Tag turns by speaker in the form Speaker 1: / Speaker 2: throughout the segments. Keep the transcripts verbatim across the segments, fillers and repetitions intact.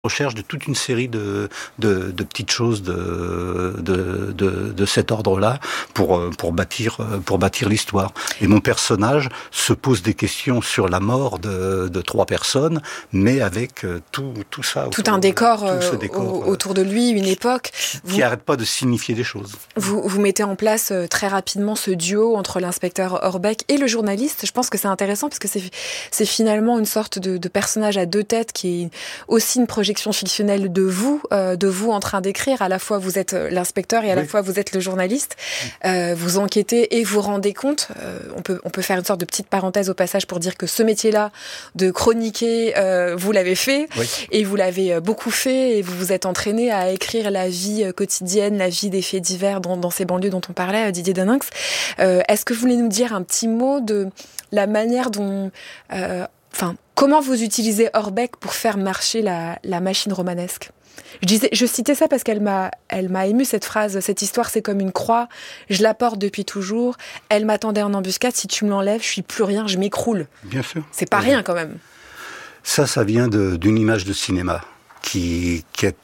Speaker 1: recherche de toute une série de, de, de petites choses de, de, de, de cet ordre-là pour, pour bâtir, pour bâtir l'histoire. Et mon personnage se pose des questions sur la mort de, de trois personnes, mais avec tout, tout ça.
Speaker 2: Tout un décor,
Speaker 1: tout ce décor
Speaker 2: euh, autour de lui, une époque.
Speaker 1: Qui n'arrête pas de signifier des choses.
Speaker 2: Vous, vous mettez en place très rapidement ce duo entre l'inspecteur Orbeck et le journaliste. Je pense que c'est intéressant parce que c'est, c'est finalement une sorte de, de personnage à deux têtes qui est aussi une projection fictionnelle de vous, euh, de vous en train d'écrire. À la fois vous êtes l'inspecteur et à oui. la fois vous êtes le journaliste. Euh, vous enquêtez et vous rendez compte. Euh, on peut on peut faire une sorte de petite parenthèse au passage pour dire que ce métier-là de chroniquer, euh, vous l'avez fait oui. et vous l'avez beaucoup fait et vous vous êtes entraîné à écrire la vie quotidienne, la vie des faits divers dans, dans ces banlieues dont on parlait, Didier Deninx. Euh, est-ce que vous voulez nous dire un petit mot de la manière dont, euh, enfin, comment vous utilisez Orbeck pour faire marcher la, la machine romanesque ? Je disais, je citais ça parce qu'elle m'a, elle m'a ému cette phrase. Cette histoire, c'est comme une croix. Je la porte depuis toujours. Elle m'attendait en embuscade. Si tu me l'enlèves, je suis plus rien. Je m'écroule.
Speaker 1: Bien sûr.
Speaker 2: C'est pas oui. rien quand même.
Speaker 1: Ça, ça vient de, d'une image de cinéma qui, qui est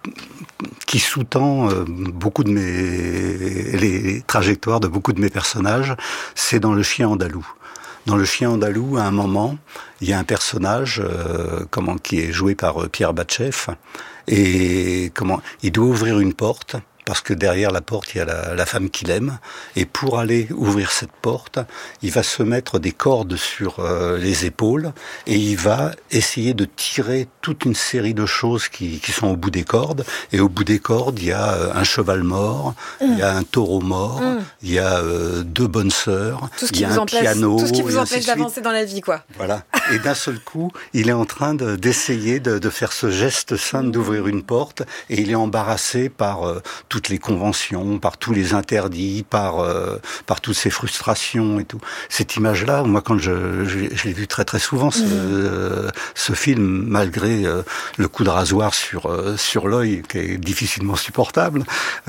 Speaker 1: qui sous-tend euh, beaucoup de mes les trajectoires de beaucoup de mes personnages. C'est dans Le Chien andalou. Dans Le Chien andalou, à un moment, il y a un personnage euh, comment, qui est joué par euh, Pierre Batcheff, et comment, il doit ouvrir une porte, parce que derrière la porte, il y a la, la femme qu'il aime, et pour aller ouvrir cette porte, il va se mettre des cordes sur euh, les épaules, et il va essayer de tirer toute une série de choses qui, qui sont au bout des cordes, et au bout des cordes, il y a euh, un cheval mort, mmh. il y a un taureau mort, mmh. il y a euh, deux bonnes sœurs,
Speaker 2: tout ce
Speaker 1: il y a un
Speaker 2: empêche,
Speaker 1: piano,
Speaker 2: tout ce qui vous empêche d'avancer dans la vie, quoi.
Speaker 1: Voilà. Et d'un seul coup, il est en train de, d'essayer de, de faire ce geste simple d'ouvrir une porte, et il est embarrassé par euh, tout toutes les conventions, par tous les interdits, par euh, par toutes ces frustrations et tout. Cette image-là, moi, quand je je, je l'ai vu très très souvent, ce, mmh. euh, ce film, malgré euh, le coup de rasoir sur euh, sur l'œil, qui est difficilement supportable.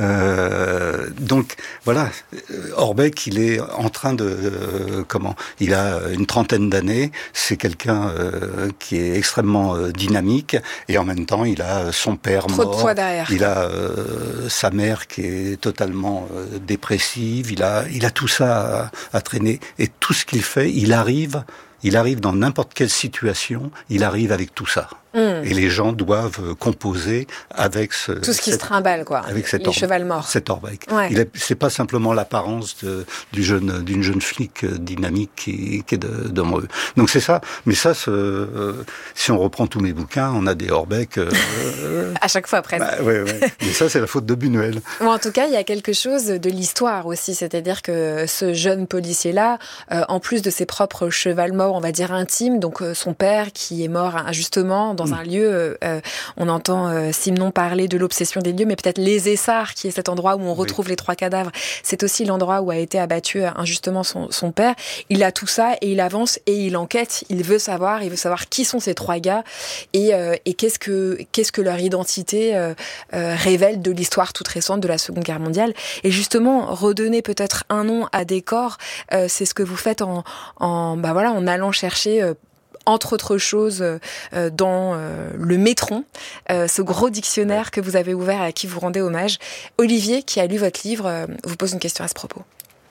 Speaker 1: Euh, donc voilà, Orbeck, il est en train de euh, comment Il a une trentaine d'années. C'est quelqu'un euh, qui est extrêmement euh, dynamique, et en même temps, il a son père
Speaker 2: Trop
Speaker 1: mort.
Speaker 2: de poids derrière.
Speaker 1: Il a euh, sa mère qui est totalement euh, dépressive, il a, il a tout ça à, à traîner, et tout ce qu'il fait, il arrive, il arrive dans n'importe quelle situation, il arrive avec tout ça. Mmh. Et les gens doivent composer avec ce...
Speaker 2: Tout ce qui
Speaker 1: cette,
Speaker 2: se trimballe, quoi.
Speaker 1: Avec cet
Speaker 2: les
Speaker 1: or,
Speaker 2: chevals morts.
Speaker 1: Cet Orbeck.
Speaker 2: Ouais.
Speaker 1: Il est, c'est pas simplement l'apparence de, du jeune, d'une jeune flic dynamique qui, qui est de, de moi. Donc c'est ça. Mais ça, ce, euh, si on reprend tous mes bouquins, on a des Orbeck... Euh,
Speaker 2: à chaque fois, presque.
Speaker 1: Bah, ouais, ouais. Mais ça, c'est la faute de Buñuel.
Speaker 2: Ou en tout cas, il y a quelque chose de l'histoire aussi. C'est-à-dire que ce jeune policier-là, euh, en plus de ses propres chevals morts, on va dire intimes, donc euh, son père qui est mort injustement dans mmh. un lieu, euh, on entend euh, Simenon parler de l'obsession des lieux, mais peut-être les Essarts, qui est cet endroit où on retrouve oui. les trois cadavres, c'est aussi l'endroit où a été abattu injustement son, son père. Il a tout ça et il avance et il enquête, il veut savoir, il veut savoir qui sont ces trois gars et, euh, et qu'est-ce que, qu'est-ce que leur identité euh, euh, révèle de l'histoire toute récente de la Seconde Guerre mondiale. Et justement, redonner peut-être un nom à des corps, euh, c'est ce que vous faites en, en, bah voilà, en allant chercher euh, entre autres choses, euh, dans euh, le Métron, euh, ce gros dictionnaire que vous avez ouvert et à qui vous rendez hommage. Olivier, qui a lu votre livre, euh, vous pose une question à ce propos.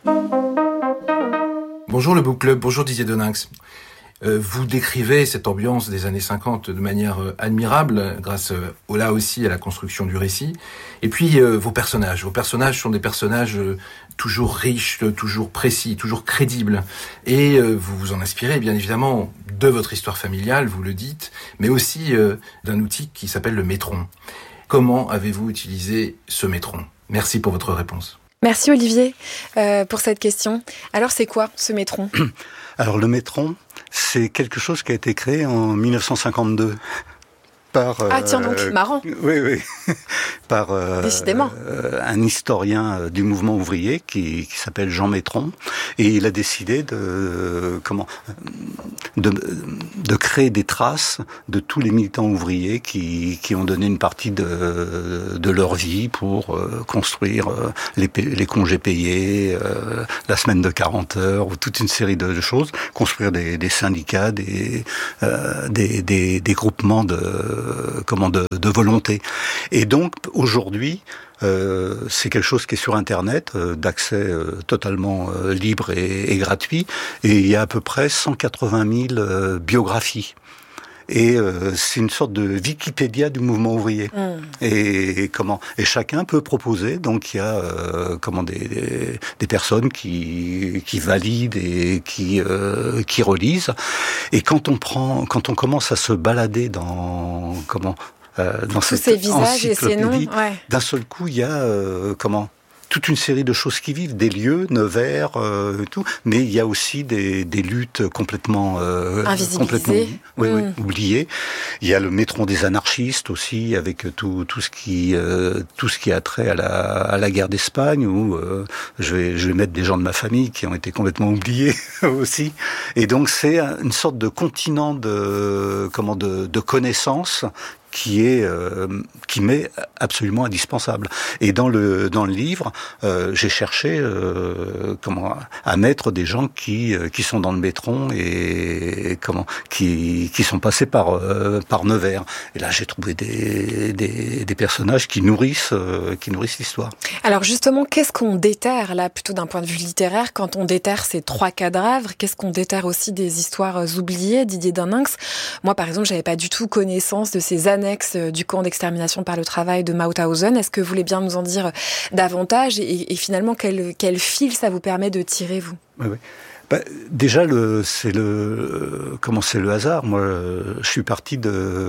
Speaker 3: Bonjour le Book Club, bonjour Didier Deninx. Euh, vous décrivez cette ambiance des années cinquante de manière euh, admirable, grâce euh, là aussi à la construction du récit. Et puis euh, vos personnages. Vos personnages sont des personnages euh, toujours riches, toujours précis, toujours crédibles. Et euh, vous vous en inspirez, bien évidemment, de votre histoire familiale, vous le dites, mais aussi euh, d'un outil qui s'appelle le Métron. Comment avez-vous utilisé ce Métron ? Merci pour votre réponse.
Speaker 2: Merci Olivier euh, pour cette question. Alors c'est quoi ce Métron ?
Speaker 1: Alors le Métron, c'est quelque chose qui a été créé en dix-neuf cent cinquante-deux par...
Speaker 2: Ah tiens donc,
Speaker 1: euh,
Speaker 2: marrant.
Speaker 1: Oui, oui. par euh,
Speaker 2: Décidément.
Speaker 1: Euh, un historien du mouvement ouvrier qui, qui s'appelle Jean Métron, et il a décidé de euh, comment de, de créer des traces de tous les militants ouvriers qui, qui ont donné une partie de, de leur vie pour euh, construire euh, les, les congés payés, euh, la semaine de quarante heures, ou toute une série de, de choses, construire des, des syndicats, des, euh, des, des, des groupements de, comment, de, de volonté. Et donc, aujourd'hui, Euh, c'est quelque chose qui est sur Internet, euh, d'accès euh, totalement euh, libre et, et gratuit, et il y a à peu près cent quatre-vingt mille euh, biographies. Et euh, c'est une sorte de Wikipédia du mouvement ouvrier. Mmh. Et, et comment et chacun peut proposer. Donc il y a euh, comment des, des, des personnes qui qui valident et qui euh, qui relisent. Et quand on prend, quand on commence à se balader dans comment Euh, dans
Speaker 2: tous ces visages et ces noms, ouais.
Speaker 1: D'un seul coup, il y a euh, comment toute une série de choses qui vivent, des lieux, Nevers, euh, tout, mais il y a aussi des, des luttes complètement euh, complètement oui, mmh. oui, oubliées. Il y a le Métron des anarchistes aussi, avec tout tout ce qui euh, tout ce qui a trait à la à la guerre d'Espagne, où euh, je vais je vais mettre des gens de ma famille qui ont été complètement oubliés aussi. Et donc c'est une sorte de continent de comment de de connaissances qui est euh, qui m'est absolument indispensable. Et dans le dans le livre, euh, j'ai cherché euh, comment à mettre des gens qui euh, qui sont dans le Métron et, et comment qui qui sont passés par euh, par Nevers. Et là, j'ai trouvé des des, des personnages qui nourrissent euh, qui nourrissent l'histoire.
Speaker 2: Alors justement, qu'est-ce qu'on déterre là, plutôt d'un point de vue littéraire, quand on déterre ces trois cadavres? Qu'est-ce qu'on déterre aussi des histoires oubliées, Didier Deninx? Moi, par exemple, j'avais pas du tout connaissance de ces années du camp d'extermination par le travail de Mauthausen. Est-ce que vous voulez bien nous en dire davantage et, et finalement quel, quel fil ça vous permet de tirer, vous?
Speaker 1: Oui, oui. Bah, déjà, le, c'est le comment c'est le hasard. Moi, je suis parti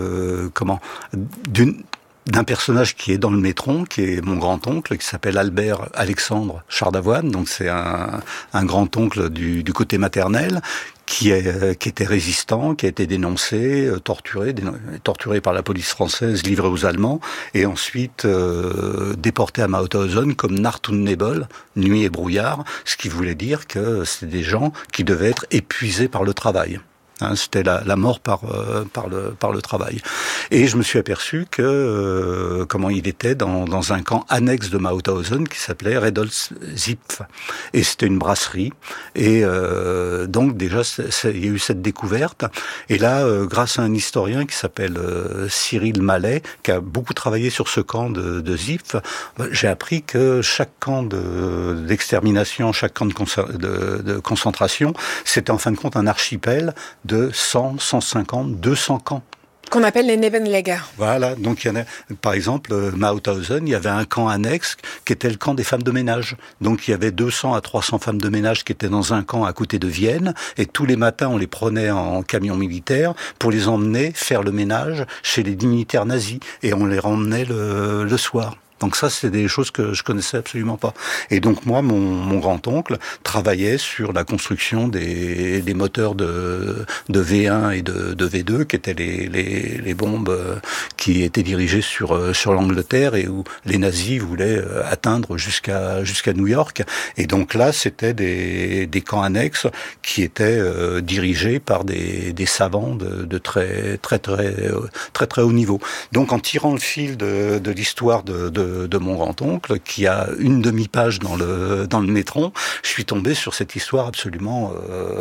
Speaker 1: de comment d'une d'un personnage qui est dans le Métron, qui est mon grand-oncle, qui s'appelle Albert Alexandre Chardavoine. Donc c'est un, un grand-oncle du, du côté maternel, qui, est, qui était résistant, qui a été dénoncé, torturé, dé, torturé par la police française, livré aux Allemands, et ensuite euh, déporté à Mauthausen comme Nacht-und-Nebel, nuit et brouillard, ce qui voulait dire que c'est des gens qui devaient être épuisés par le travail. Hein, c'était la, la mort par euh, par le par le travail. Et je me suis aperçu que euh, comment il était dans dans un camp annexe de Mauthausen qui s'appelait Redolzipf, et c'était une brasserie. Et euh, donc déjà c'est, c'est, il y a eu cette découverte. Et là, euh, grâce à un historien qui s'appelle euh, Cyril Mallet, qui a beaucoup travaillé sur ce camp de, de Zipf, j'ai appris que chaque camp de, d'extermination, chaque camp de, consa- de, de concentration, c'était en fin de compte un archipel de cent, cent cinquante, deux cents camps.
Speaker 2: Qu'on appelle les Nebenläger.
Speaker 1: Voilà, donc il y en a, par exemple, Mauthausen, il y avait un camp annexe qui était le camp des femmes de ménage. Donc il y avait deux cents à trois cents femmes de ménage qui étaient dans un camp à côté de Vienne, et tous les matins on les prenait en camion militaire pour les emmener faire le ménage chez les dignitaires nazis, et on les ramenait le, le soir. Donc ça, c'est des choses que je connaissais absolument pas. Et donc moi, mon, mon grand-oncle travaillait sur la construction des, des moteurs de, de V un et de, de V deux, qui étaient les, les, les bombes qui étaient dirigées sur, sur l'Angleterre et où les nazis voulaient atteindre jusqu'à, jusqu'à New York. Et donc là, c'était des, des camps annexes qui étaient euh, dirigés par des, des savants de, de très, très, très, très, très haut niveau. Donc en tirant le fil de, de l'histoire de, de de mon grand-oncle, qui a une demi-page dans le dans le Métron, je suis tombé sur cette histoire absolument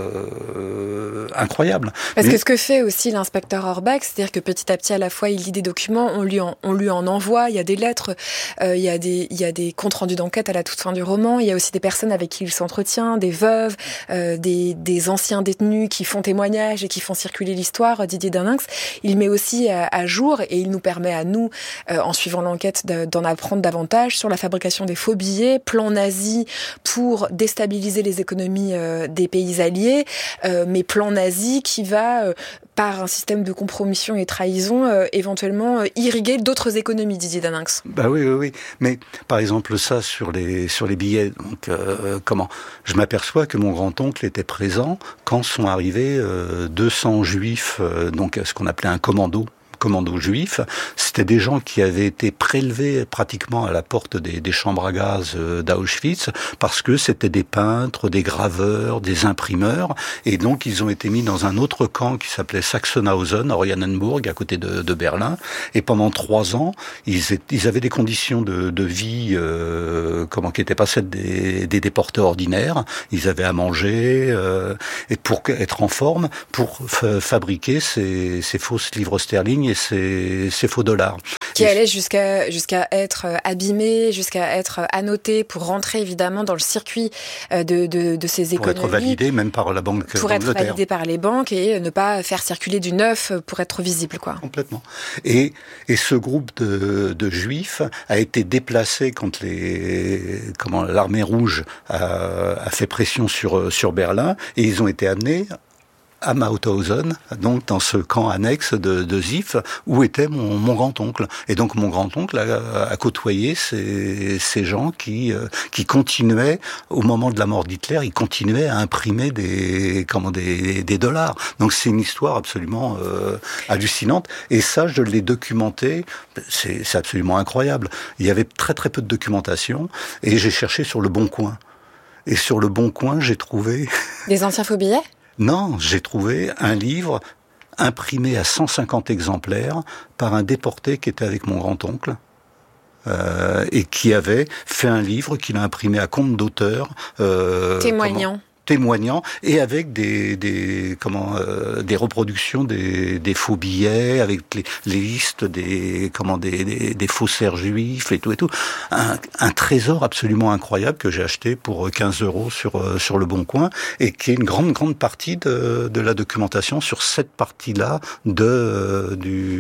Speaker 1: euh, incroyable.
Speaker 2: Parce
Speaker 1: Mais...
Speaker 2: que ce que fait aussi l'inspecteur Orbach, c'est-à-dire que petit à petit, à la fois, il lit des documents, on lui en, on lui en envoie, il y a des lettres, euh, il y a des, il y a des comptes rendus d'enquête à la toute fin du roman, il y a aussi des personnes avec qui il s'entretient, des veuves, euh, des, des anciens détenus qui font témoignage et qui font circuler l'histoire. Didier Deninx, il met aussi à, à jour, et il nous permet à nous, euh, en suivant l'enquête, de, d'en apprendre davantage sur la fabrication des faux billets, plan nazi pour déstabiliser les économies euh, des pays alliés, euh, mais plan nazi qui va, euh, par un système de compromission et trahison, euh, éventuellement euh, irriguer d'autres économies, Didier Deninx.
Speaker 1: Bah oui, oui, oui. Mais par exemple ça sur les sur les billets, donc euh, comment je m'aperçois que mon grand-oncle était présent quand sont arrivés euh, deux cents juifs, euh, donc ce qu'on appelait un commando. commandos juifs, c'était des gens qui avaient été prélevés pratiquement à la porte des, des chambres à gaz d'Auschwitz parce que c'était des peintres, des graveurs, des imprimeurs, et donc ils ont été mis dans un autre camp qui s'appelait Sachsenhausen, à Oranienburg, à côté de, de Berlin, et pendant trois ans, ils, ils avaient des conditions de, de vie euh, comment qui n'étaient pas celles des, des déportés ordinaires. Ils avaient à manger euh, et pour être en forme, pour f- fabriquer ces, ces fausses livres sterling et ces, ces faux dollars.
Speaker 2: Qui allaient jusqu'à jusqu'à être abîmés, jusqu'à être annotés pour rentrer évidemment dans le circuit de de, de ces économies.
Speaker 1: Pour être validés même par la banque
Speaker 2: pour
Speaker 1: d'Angleterre.
Speaker 2: Pour être validés par les banques et ne pas faire circuler du neuf pour être visible, quoi.
Speaker 1: Complètement. Et et ce groupe de, de juifs a été déplacé quand les comment l'armée rouge a, a fait pression sur sur Berlin, et ils ont été amenés à Mauthausen, donc dans ce camp annexe de, de Zif, où était mon, mon grand-oncle. Et donc mon grand-oncle a, a côtoyé ces, ces gens qui, euh, qui continuaient, au moment de la mort d'Hitler, ils continuaient à imprimer des, comment, des, des dollars. Donc c'est une histoire absolument euh, hallucinante. Et ça, je l'ai documenté, c'est, c'est absolument incroyable. Il y avait très très peu de documentation, et j'ai cherché sur le Bon Coin. Et sur le Bon Coin, j'ai trouvé...
Speaker 2: Des anciens faux billets ?
Speaker 1: Non, j'ai trouvé un livre imprimé à cent cinquante exemplaires par un déporté qui était avec mon grand-oncle euh, et qui avait fait un livre qu'il a imprimé à compte d'auteur. Euh,
Speaker 2: témoignant.
Speaker 1: Comment témoignant et avec des des comment euh, des reproductions des des faux billets, avec les, les listes des comment des, des des faussaires juifs et tout et tout, un, un trésor absolument incroyable que j'ai acheté pour quinze euros sur sur le Bon Coin, et qui est une grande grande partie de de la documentation sur cette partie-là de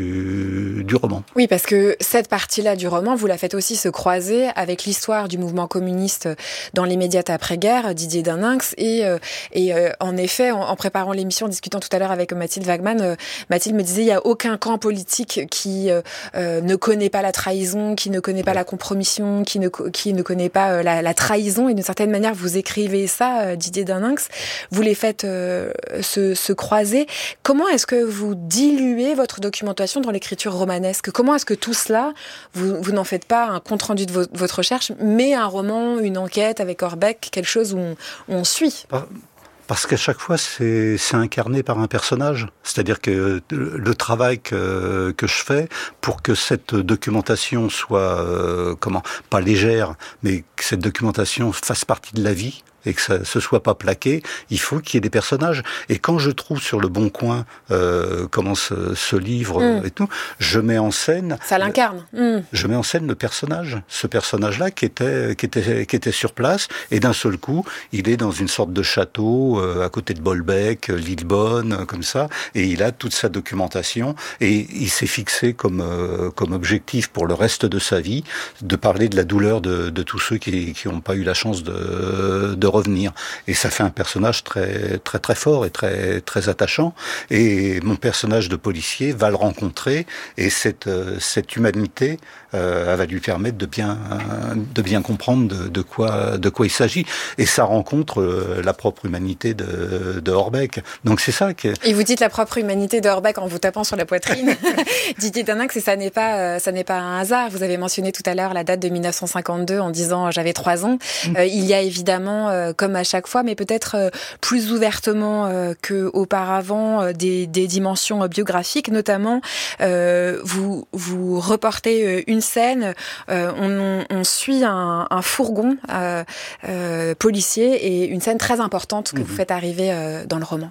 Speaker 1: du du roman.
Speaker 2: Oui, parce que cette partie-là du roman, vous la faites aussi se croiser avec l'histoire du mouvement communiste dans l'immédiate après-guerre, Didier Deninx, et Et, et euh, en effet, en, en préparant l'émission, en discutant tout à l'heure avec Mathilde Wagman, euh, Mathilde me disait il n'y a aucun camp politique qui euh, euh, ne connaît pas la trahison, qui ne connaît pas la compromission, qui ne, qui ne connaît pas euh, la, la trahison. Et d'une certaine manière, vous écrivez ça, euh, Didier Deninx, vous les faites euh, se, se croiser. Comment est-ce que vous diluez votre documentation dans l'écriture romanesque ? Comment est-ce que tout cela, vous, vous n'en faites pas un compte-rendu de vo- votre recherche, mais un roman, une enquête avec Orbeck, quelque chose où on, où on suit ?
Speaker 1: Parce qu'à chaque fois, c'est, c'est incarné par un personnage. C'est-à-dire que le travail que, que je fais pour que cette documentation soit, euh, comment, pas légère, mais que cette documentation fasse partie de la vie, et que ça se soit pas plaqué, il faut qu'il y ait des personnages. Et quand je trouve sur le Bon Coin euh, comment ce, ce livre mmh. et tout, je mets en scène...
Speaker 2: Ça l'incarne. Mmh.
Speaker 1: Je mets en scène le personnage. Ce personnage-là qui était, qui était, qui était sur place, et d'un seul coup, il est dans une sorte de château euh, à côté de Bolbec, Lillebonne, euh, comme ça, et il a toute sa documentation, et il s'est fixé comme, euh, comme objectif pour le reste de sa vie de parler de la douleur de, de tous ceux qui n'ont pas eu la chance de, de revenir. Et ça fait un personnage très très très fort et très très attachant. Et mon personnage de policier va le rencontrer, et cette cette humanité euh, va lui permettre de bien de bien comprendre de, de quoi de quoi il s'agit. Et ça rencontre euh, la propre humanité de, de Orbeck. Donc c'est ça qui est...
Speaker 2: Et vous dites la propre humanité de Orbeck en vous tapant sur la poitrine. Didier Deninx, et ça n'est pas ça n'est pas un hasard. Vous avez mentionné tout à l'heure la date de mille neuf cent cinquante-deux en disant j'avais trois ans. Mmh. Euh, il y a évidemment euh, comme à chaque fois, mais peut-être euh, plus ouvertement euh, qu'auparavant, euh, des, des dimensions euh, biographiques, notamment euh, vous, vous reportez euh, une scène, euh, on, on suit un, un fourgon euh, euh, policier, et une scène très importante que mmh. vous faites arriver euh, dans le roman.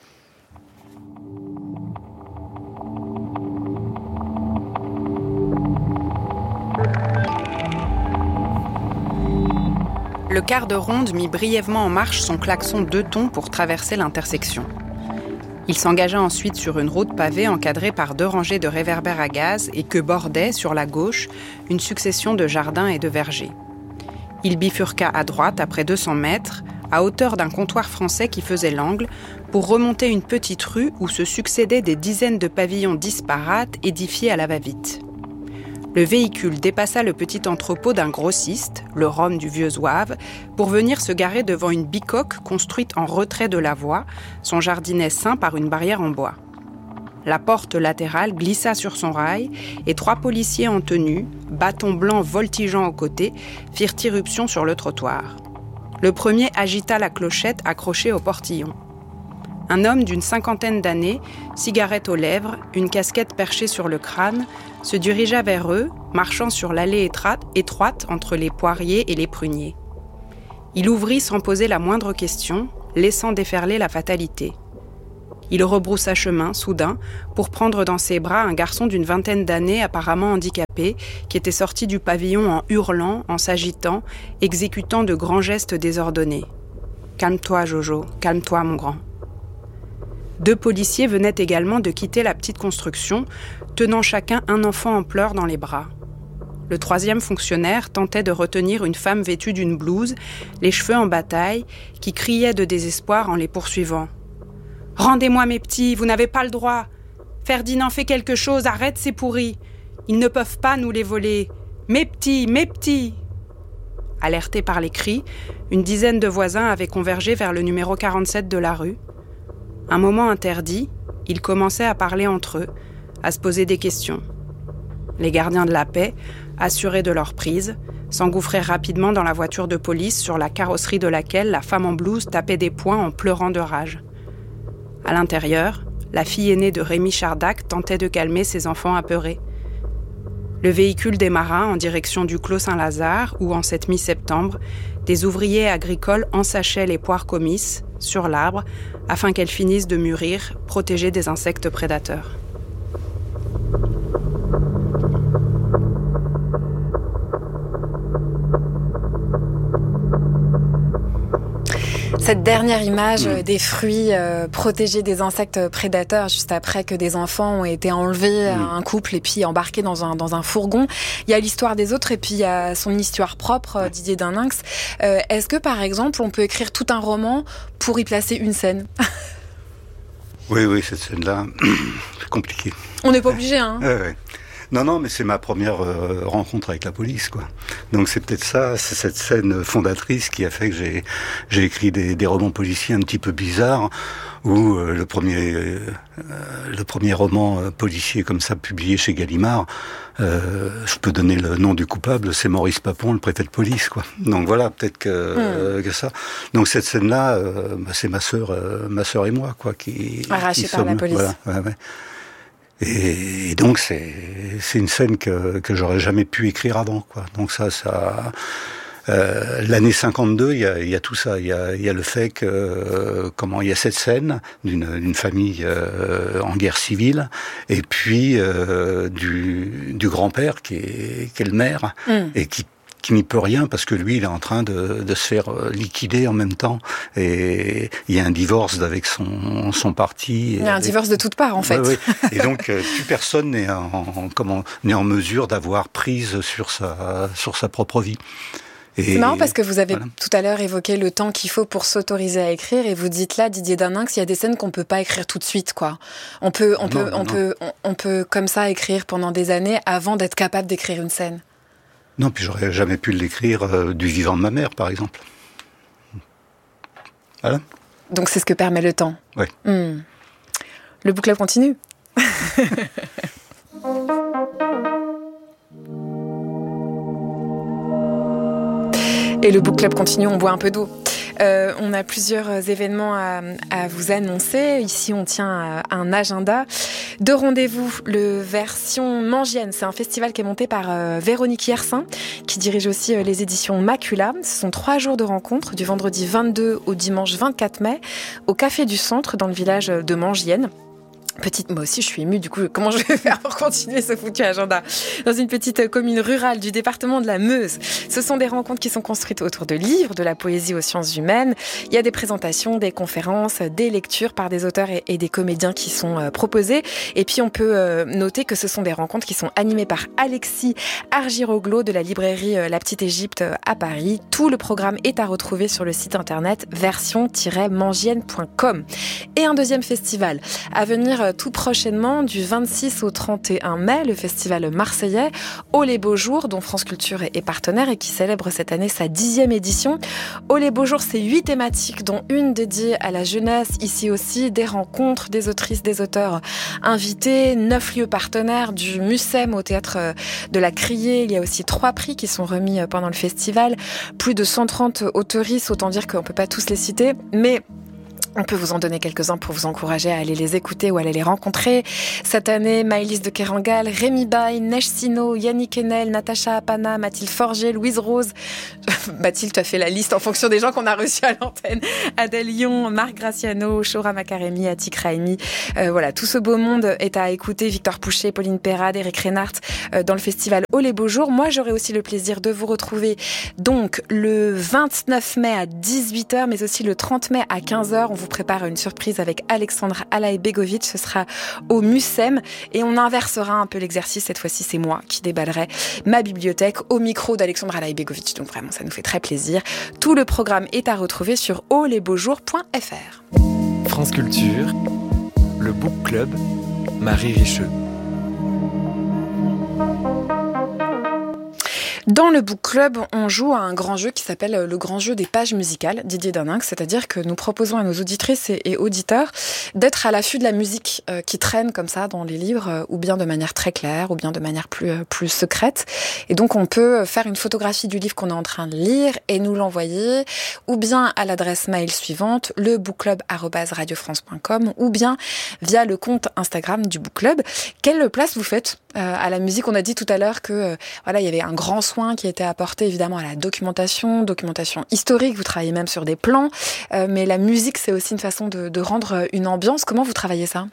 Speaker 4: Le quart de ronde mit brièvement en marche son klaxon deux tons pour traverser l'intersection. Il s'engagea ensuite sur une route pavée encadrée par deux rangées de réverbères à gaz et que bordait, sur la gauche, une succession de jardins et de vergers. Il bifurqua à droite après deux cents mètres, à hauteur d'un comptoir français qui faisait l'angle, pour remonter une petite rue où se succédaient des dizaines de pavillons disparates édifiés à la va-vite. Le véhicule dépassa le petit entrepôt d'un grossiste, le Rhum du Vieux Zouave, pour venir se garer devant une bicoque construite en retrait de la voie, son jardinet ceint par une barrière en bois. La porte latérale glissa sur son rail et trois policiers en tenue, bâtons blancs voltigeant aux côtés, firent irruption sur le trottoir. Le premier agita la clochette accrochée au portillon. Un homme d'une cinquantaine d'années, cigarette aux lèvres, une casquette perchée sur le crâne, se dirigea vers eux, marchant sur l'allée étroite entre les poiriers et les pruniers. Il ouvrit sans poser la moindre question, laissant déferler la fatalité. Il rebroussa chemin, soudain, pour prendre dans ses bras un garçon d'une vingtaine d'années apparemment handicapé, qui était sorti du pavillon en hurlant, en s'agitant, exécutant de grands gestes désordonnés. « Calme-toi, Jojo, calme-toi, mon grand. » Deux policiers venaient également de quitter la petite construction, tenant chacun un enfant en pleurs dans les bras. Le troisième fonctionnaire tentait de retenir une femme vêtue d'une blouse, les cheveux en bataille, qui criait de désespoir en les poursuivant. « Rendez-moi mes petits, vous n'avez pas le droit. Ferdinand, fais quelque chose, arrête ces pourris. Ils ne peuvent pas nous les voler. Mes petits, mes petits !» Alertés par les cris, une dizaine de voisins avaient convergé vers le numéro quarante-sept de la rue. Un moment interdit, ils commençaient à parler entre eux, à se poser des questions. Les gardiens de la paix, assurés de leur prise, s'engouffrèrent rapidement dans la voiture de police sur la carrosserie de laquelle la femme en blouse tapait des poings en pleurant de rage. À l'intérieur, la fille aînée de Rémi Chardac tentait de calmer ses enfants apeurés. Le véhicule démarra en direction du Clos Saint-Lazare où, en cette mi-septembre, des ouvriers agricoles ensachaient les poires comices sur l'arbre afin qu'elles finissent de mûrir, protégées des insectes prédateurs.
Speaker 2: Cette dernière image mmh. des fruits euh, protégés des insectes prédateurs juste après que des enfants ont été enlevés mmh. à un couple et puis embarqués dans un, dans un fourgon. Il y a l'histoire des autres et puis il y a son histoire propre, euh, Didier Deninx. Euh, est-ce que par exemple on peut écrire tout un roman pour y placer une scène ?
Speaker 1: Oui, oui, cette scène-là, c'est compliqué.
Speaker 2: On n'est pas obligé, hein.
Speaker 1: Ouais, ouais. Non, non, mais c'est ma première euh, rencontre avec la police, quoi. Donc c'est peut-être ça, c'est cette scène fondatrice qui a fait que j'ai j'ai écrit des, des romans policiers un petit peu bizarres, où euh, le premier euh, le premier roman euh, policier comme ça publié chez Gallimard, euh, je peux donner le nom du coupable, c'est Maurice Papon, le préfet de police, quoi. Donc voilà, peut-être que, mmh. euh, que ça. Donc cette scène-là, euh, bah, c'est ma sœur, euh, ma sœur et moi, quoi, qui
Speaker 2: arrachée
Speaker 1: qui
Speaker 2: par
Speaker 1: sommes,
Speaker 2: la police.
Speaker 1: Voilà, ouais, ouais. Et, et donc c'est c'est une scène que que j'aurais jamais pu écrire avant, quoi. Donc ça ça euh, l'année cinquante-deux, il y a il y a tout ça, il y a il y a le fait que euh, comment il y a cette scène d'une d'une famille euh, en guerre civile et puis euh, du du grand-père qui est qui est le maire mmh. et qui qui n'y peut rien parce que lui, il est en train de, de se faire liquider en même temps. Et il y a un divorce avec son, son parti.
Speaker 2: Il y a un
Speaker 1: et,
Speaker 2: divorce de toutes parts, en fait.
Speaker 1: Ouais, ouais. Et donc, plus personne n'est en, en, comment, n'est en mesure d'avoir prise sur sa, sur sa propre vie. Et
Speaker 2: c'est marrant parce que vous avez
Speaker 1: voilà.
Speaker 2: tout à l'heure évoqué le temps qu'il faut pour s'autoriser à écrire et vous dites là, Didier Deninx, il y a des scènes qu'on peut pas écrire tout de suite, quoi. On peut, on non, peut, non, on non. peut, on, on peut comme ça écrire pendant des années avant d'être capable d'écrire une scène.
Speaker 1: Non, puis j'aurais jamais pu l'écrire euh, du vivant de ma mère, par exemple. Voilà.
Speaker 2: Donc c'est ce que permet le temps.
Speaker 1: Oui.
Speaker 2: Mmh. Le book club continue. Et le book club continue, on boit un peu d'eau. Euh, on a plusieurs événements à, à vous annoncer. Ici, on tient un agenda de rendez-vous. Le Version Mangienne, c'est un festival qui est monté par euh, Véronique Yersin, qui dirige aussi euh, les éditions Macula. Ce sont trois jours de rencontres, du vendredi vingt-deux au dimanche vingt-quatre mai, au Café du Centre, dans le village de Mangienne. Petite, moi aussi je suis émue, du coup comment je vais faire pour continuer ce foutu agenda dans une petite commune rurale du département de la Meuse. Ce sont des rencontres qui sont construites autour de livres, de la poésie aux sciences humaines. Il y a des présentations, des conférences, des lectures par des auteurs et, et des comédiens qui sont euh, proposés. Et puis on peut euh, noter que ce sont des rencontres qui sont animées par Alexis Argiroglo de la librairie euh, La Petite Égypte euh, à Paris. Tout le programme est à retrouver sur le site internet version tiret mangienne point com. Et un deuxième festival à venir accueillir tout prochainement, du vingt-six au trente et un mai, le festival marseillais Oh les Beaux Jours, dont France Culture est partenaire et qui célèbre cette année sa dixième édition. Oh les Beaux Jours, c'est huit thématiques, dont une dédiée à la jeunesse, ici aussi, des rencontres, des autrices, des auteurs invités, neuf lieux partenaires, du Mucem au théâtre de la Criée. Il y a aussi trois prix qui sont remis pendant le festival, plus de cent trente autoristes, autant dire qu'on ne peut pas tous les citer, mais on peut vous en donner quelques-uns pour vous encourager à aller les écouter ou à aller les rencontrer. Cette année, Maëlys de Kerangal, Rémi Baye, Neige Sino, Yannick Enel, Natacha Apana, Mathilde Forger, Louise Rose. Mathilde, tu as fait la liste en fonction des gens qu'on a reçus à l'antenne. Adèle Lyon, Marc Graciano, Shora Makaremi, Atik Raimi. Euh, voilà, tout ce beau monde est à écouter. Victor Pouchet, Pauline Perrade, Eric Reinhardt euh, dans le festival Oh les Beaux Jours. Moi, j'aurai aussi le plaisir de vous retrouver donc le vingt-neuf mai à dix-huit heures, mais aussi le trente mai à quinze heures. On vous prépare une surprise avec Alexandre Alaïbegovic. Ce sera au Mucem et on inversera un peu l'exercice. Cette fois-ci, c'est moi qui déballerai ma bibliothèque au micro d'Alexandre Alaïbegovic. Donc vraiment, ça nous fait très plaisir. Tout le programme est à retrouver sur oh les beaux jours point f r.
Speaker 5: France Culture, le Book Club, Marie Richeux.
Speaker 2: Dans le Book Club, on joue à un grand jeu qui s'appelle le grand jeu des pages musicales, Didier Deninx, c'est-à-dire que nous proposons à nos auditrices et, et auditeurs d'être à l'affût de la musique euh, qui traîne comme ça dans les livres, euh, ou bien de manière très claire, ou bien de manière plus, euh, plus secrète. Et donc on peut faire une photographie du livre qu'on est en train de lire et nous l'envoyer, ou bien à l'adresse mail suivante, le bookclub arobase radio france point com, ou bien via le compte Instagram du Book Club. Quelle place vous faites euh, à la musique? On a dit tout à l'heure que euh, voilà, il y avait un grand soin qui était apporté évidemment à la documentation, documentation historique, vous travaillez même sur des plans, euh, mais la musique c'est aussi une façon de, de rendre une ambiance. Comment vous travaillez ça?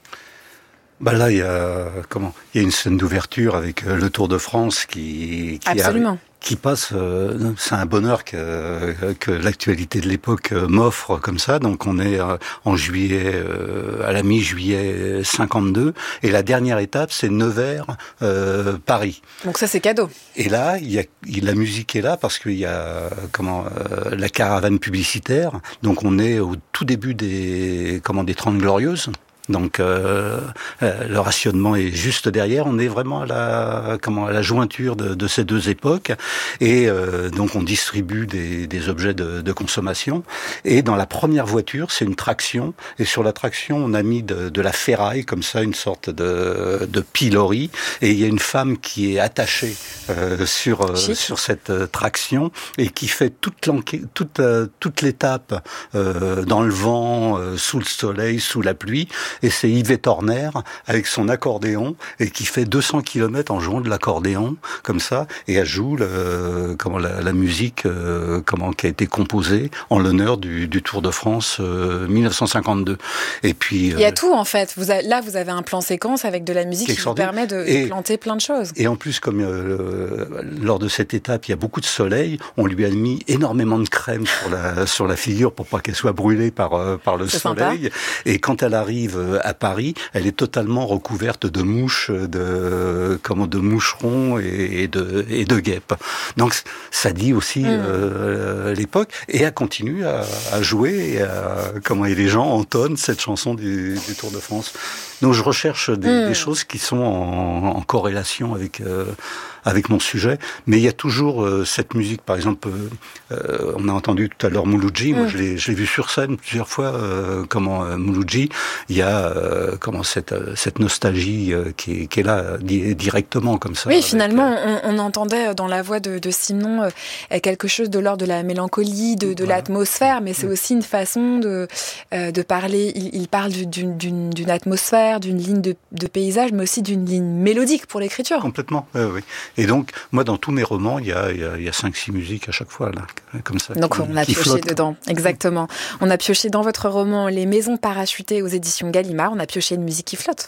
Speaker 1: Bah là, il y a comment Il y a une scène d'ouverture avec euh, le Tour de France qui, qui
Speaker 2: Absolument.
Speaker 1: Arrive, qui passe. Euh, c'est un bonheur que que l'actualité de l'époque euh, m'offre comme ça. Donc on est euh, en juillet, euh, à la mi-juillet cinquante-deux, et la dernière étape c'est Nevers, euh, Paris.
Speaker 2: Donc ça c'est cadeau.
Speaker 1: Et là, il y a la musique est là parce qu'il y a comment euh, la caravane publicitaire. Donc on est au tout début des comment des Trente Glorieuses. Donc euh, euh, le rationnement est juste derrière. On est vraiment à la comment à la jointure de, de ces deux époques, et euh, donc on distribue des, des objets de, de consommation. Et dans la première voiture, c'est une traction, et sur la traction, on a mis de, de la ferraille comme ça, une sorte de, de pilori, et il y a une femme qui est attachée euh, sur euh, sur cette euh, traction et qui fait toute toute euh, toute l'étape euh, dans le vent, euh, sous le soleil, sous la pluie. Et c'est Yvette Horner avec son accordéon et qui fait deux cents kilomètres en jouant de l'accordéon comme ça, et elle joue le, comment la, la musique euh, comment qui a été composée en l'honneur du, du Tour de France euh, mille neuf cent cinquante-deux. Et puis
Speaker 2: il y a
Speaker 1: euh,
Speaker 2: tout en fait. Vous avez, là, vous avez un plan séquence avec de la musique qui vous permet de et, planter plein de choses.
Speaker 1: Et en plus, comme euh, lors de cette étape, il y a beaucoup de soleil, on lui a mis énormément de crème sur la sur la figure pour pas qu'elle soit brûlée par euh, par le
Speaker 2: c'est
Speaker 1: soleil.
Speaker 2: Sympa.
Speaker 1: Et quand elle arrive à Paris, elle est totalement recouverte de mouches, de comment, de moucherons et, et de et de guêpes. Donc ça dit aussi mmh. euh, l'époque, et elle continue à, à jouer et à, comment et les gens entonnent cette chanson du, du Tour de France. Donc je recherche des, mmh. des choses qui sont en, en corrélation avec euh, avec mon sujet, mais il y a toujours euh, cette musique. Par exemple, euh, on a entendu tout à l'heure Mouloudji. Mmh. Moi, je l'ai, je l'ai vu sur scène plusieurs fois. Euh, comment euh, Mouloudji, il y a euh, comment cette cette nostalgie euh, qui, est, qui est là di- directement comme ça.
Speaker 2: Oui, avec, finalement, euh... on, on entendait dans la voix de, de Simon euh, quelque chose de l'ordre de la mélancolie, de, de voilà. l'atmosphère, mais c'est mmh. aussi une façon de euh, de parler. Il, il parle d'une, d'une, d'une atmosphère, d'une ligne de, de paysage, mais aussi d'une ligne mélodique pour l'écriture.
Speaker 1: Complètement, oui, oui. Et donc, moi, dans tous mes romans, il y a, il y a, il y a cinq, six musiques à chaque fois, là, comme ça.
Speaker 2: Donc,
Speaker 1: qui,
Speaker 2: on a
Speaker 1: qui
Speaker 2: pioché
Speaker 1: flottent.
Speaker 2: dedans. Exactement. On a pioché dans votre roman Les Maisons parachutées aux éditions Gallimard. On a pioché une musique qui flotte.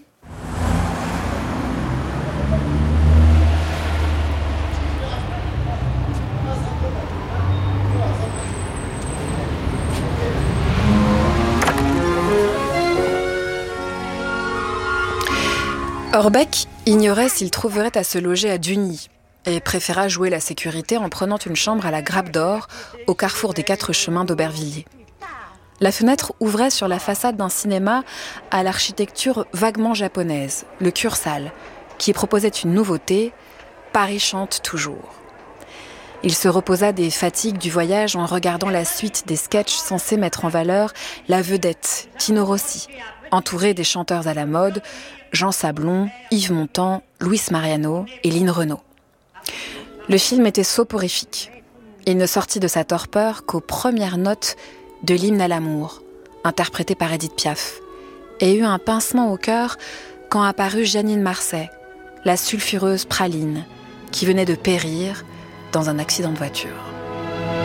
Speaker 2: Orbeck ignorait s'il trouverait à se loger à Dugny et préféra jouer la sécurité en prenant une chambre à la Grappe d'Or, au carrefour des quatre chemins d'Aubervilliers. La fenêtre ouvrait sur la façade d'un cinéma à l'architecture vaguement japonaise, le Kursaal, qui proposait une nouveauté, Paris chante toujours. Il se reposa des fatigues du voyage en regardant la suite des sketchs censés mettre en valeur la vedette, Tino Rossi, entourée des chanteurs à la mode, Jean Sablon, Yves Montand, Luis Mariano et Lynn Renaud. Le film était soporifique. Il ne sortit de sa torpeur qu'aux premières notes de l'hymne à l'amour, interprété par Édith Piaf, et eut un pincement au cœur quand apparut Jeannine Marsay, la sulfureuse praline, qui venait de périr dans un accident de voiture.